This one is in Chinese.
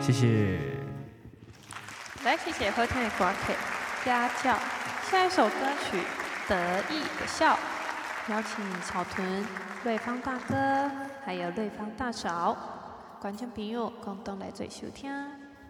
谢谢。 来，谢谢好听的歌曲《家教》。下一首歌曲《得意的笑》，邀请草屯、瑞芳大哥还有瑞芳大嫂，观众朋友共同来做收听。